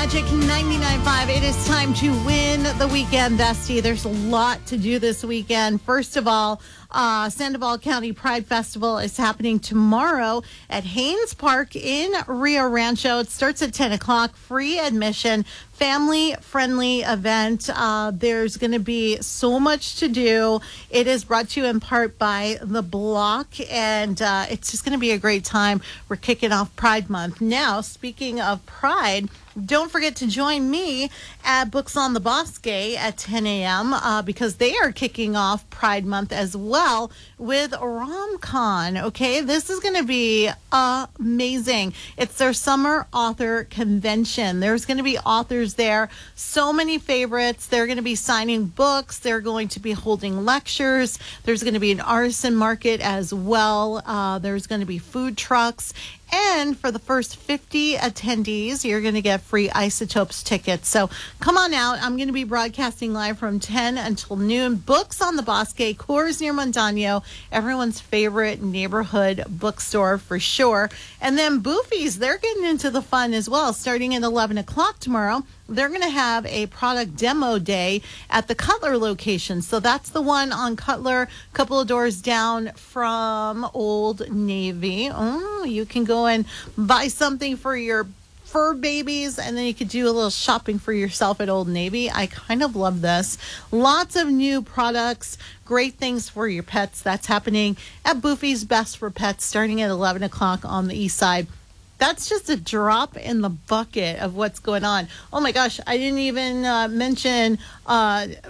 Magic 99.5. It is time to win the weekend, bestie. There's a lot to do this weekend. First of all, Sandoval County Pride Festival is happening tomorrow at Haynes Park in Rio Rancho. It starts at 10 o'clock, free admission, family-friendly event. There's going to be so much to do. It is brought to you in part by The Block, and it's just going to be a great time. We're kicking off Pride Month. Now, speaking of Pride, don't forget to join me at Books on the Bosque at 10 a.m. Because they are kicking off Pride Month as well with RomCon. Okay, this is going to be amazing. It's their summer author convention. There's going to be authors there. So many favorites. They're going to be signing books. They're going to be holding lectures. There's going to be an artisan market as well. There's going to be food trucks. And for the first 50 attendees, you're going to get free Isotopes tickets. So come on out. I'm going to be broadcasting live from 10 until noon. Books on the Bosque, Coors near Montano, everyone's favorite neighborhood bookstore for sure. And then Boofy's, they're getting into the fun as well. Starting at 11 o'clock tomorrow, they're going to have a product demo day at the Cutler location. So that's the one on Cutler, a couple of doors down from Old Navy. Oh, you can go and buy something for your fur babies, and then you could do a little shopping for yourself at Old Navy. I kind of love this. Lots of new products, great things for your pets. That's happening at Boofy's Best for Pets starting at 11 o'clock on the east side. That's just a drop in the bucket of what's going on. Oh my gosh, I didn't even mention Night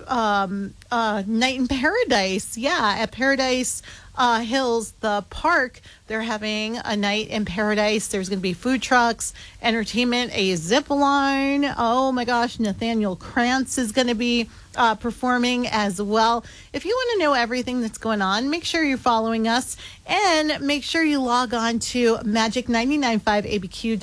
in Paradise. Yeah, at Paradise Hills, the park, they're having a night in paradise. There's going to be food trucks, entertainment, a zip line. Oh my gosh, Nathaniel Krantz is going to be performing as well. If you want to know everything that's going on, make sure you're following us and make sure you log on to Magic 99.5 ABQ.